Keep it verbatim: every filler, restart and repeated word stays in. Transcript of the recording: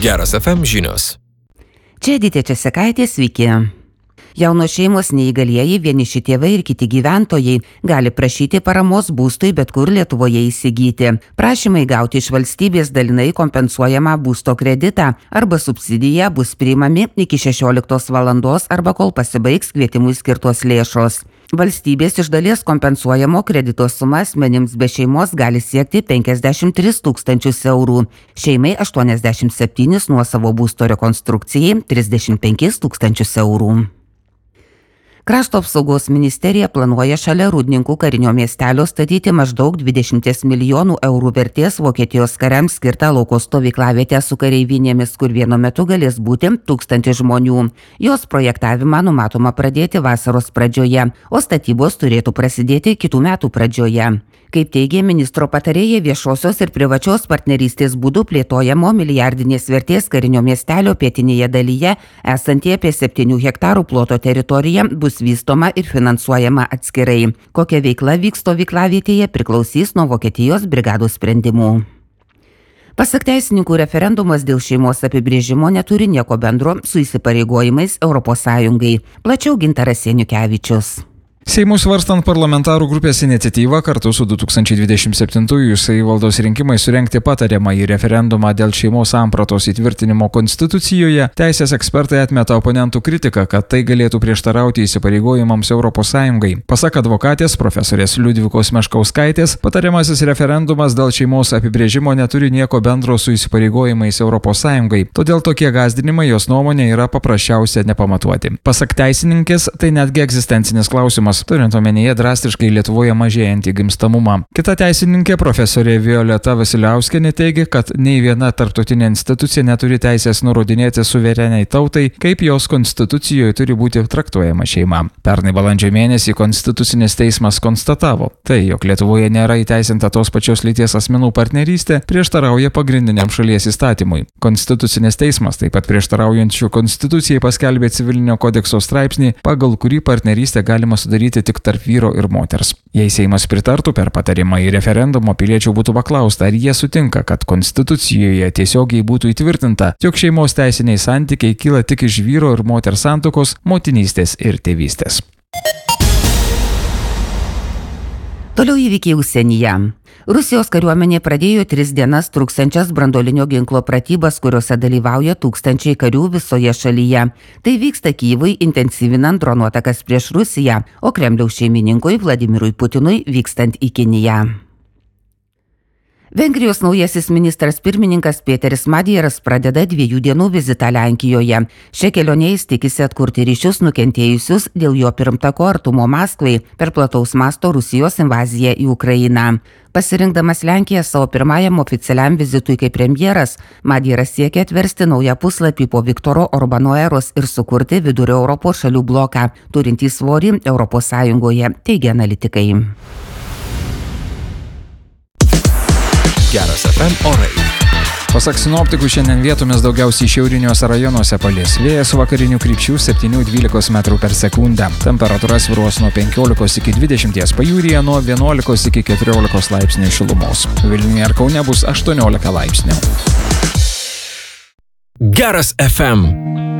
Geras F M žinios. Čia Edita Česekaitė, sveiki. Jaunos šeimos, neįgalieji, vieniši tėvai ir kiti gyventojai gali prašyti paramos būstui bet kur Lietuvoje įsigyti. Prašymai gauti iš valstybės dalinai kompensuojamą būsto kreditą arba subsidiją bus priimami iki šešioliktos valandos arba kol pasibaigs kvietimui skirtos lėšos. Valstybės iš dalies kompensuojamo kredito suma asmenims be šeimos gali siekti penkiasdešimt tris tūkstančius eurų, šeimai aštuoniasdešimt septynis, nuosavo būsto rekonstrukcijai trisdešimt penkis tūkstančius eurų. Krašto apsaugos ministerija planuoja šalia Rūdninkų karinio miestelio statyti maždaug dvidešimt milijonų eurų vertės Vokietijos kariams skirtą lauko stovyklavietę su kareivinėmis, kur vienu metu galės būti tūkstantis žmonių. Jos projektavimą numatoma pradėti vasaros pradžioje, o statybos turėtų prasidėti kitų metų pradžioje. Kaip teigė ministro patarėja, viešosios ir privačios partnerystės būdų plėtojamo milijardinės vertės karinio miestelio pietinėje dalyje esanti apie septynių hektarų ploto teritorija bus vystoma ir finansuojama atskirai. Kokia veikla vyks stovyklavietėje priklausys nuo Vokietijos brigados sprendimų. Pasak teisininkų, referendumas dėl šeimos apibrėžimo neturi nieko bendro su įsipareigojimais Europos Sąjungai. Plačiau Gintaras Janiukevičius. Seimui svarstant parlamentarų grupės iniciatyvą kartu su du tūkstančiai dvidešimt septintųjų savivaldos rinkimai surengti patariamąjį referendumą dėl šeimos sampratos įtvirtinimo Konstitucijoje, teisės ekspertai atmeta oponentų kritiką, kad tai galėtų prieštarauti įsipareigojimams Europos Sąjungai. Pasak advokatės profesorės Liudvikos Meškauskaitės, patariamasis referendumas dėl šeimos apibrėžimo neturi nieko bendro su įsipareigojimais Europos Sąjungai, todėl tokie gąsdinimai jos nuomonė yra paprasčiausia nepamatuoti. Pasak teisininkės, tai netgi egzistencinis klausimas, turint omenyje drastiškai Lietuvoje mažėjantį gimstamumą. Kita teisininkė profesorė Violeta Vasiliauskienė teigia, kad nei viena tarptautinė institucija neturi teisės nurodinėti suvereniai tautai, kaip jos konstitucijoje turi būti traktuojama šeima. Pernai balandžio mėnesį Konstitucinis teismas konstatavo, tai, jog Lietuvoje nėra įteisinta tos pačios lyties asmenų partnerystė, prieštarauja pagrindiniam šalies įstatymui. Konstitucinis teismas taip pat prieštaraujančių konstitucijai paskelbė civilinio kodekso straipsnį, pagal kurį partnerystę galima sudaryti tik tarp vyro ir moters. Jei Seimas pritartų, per patarimą į referendumą piliečių būtų paklausta, ar jie sutinka, kad Konstitucijoje tiesiogiai būtų įtvirtinta, jog šeimos teisiniai santykiai kyla tik iš vyro ir moters santuokos, motinystės ir tėvystės. Toliau įvykiai užsienyje. Rusijos kariuomenė pradėjo tris dienas truksiančias branduolinio ginklo pratybas, kuriuose dalyvauja tūkstančiai karių visoje šalyje. Tai vyksta Kyjivui intensyvinant dronų atakas prieš Rusiją, o Kremliaus šeimininkui Vladimirui Putinui vykstant į Kiniją. Vengrijos naujasis ministras pirmininkas Peteris Madieras pradeda dviejų dienų vizitą Lenkijoje. Šia kelionė jis tikisi atkurti ryšius nukentėjusius dėl jo pirmtako artumo Maskvai per plataus masto Rusijos invaziją į Ukrainą. Pasirinkdamas Lenkiją savo pirmajam oficialiam vizitui kaip premjeras, Madieras siekia atversti naują puslapį po Viktoro Orbano eros ir sukurti Vidurio Europos šalių bloką, turintį svorį Europos Sąjungoje, teigia analitikai. Geras F M orai. Pasak sinoptikų, šiandien vietomis daugiausiai šiauriniuose rajonuose palis. Vėjas vakarinių krypčių septynių dvylikos metrų per sekundę. Temperatūra svyruos nuo penkiolikos iki dvidešimties, pajūryje nuo vienuolikos iki keturiolikos laipsnių šilumos. Vilniuje ir Kaune bus aštuoniolika laipsnių. Geras F M.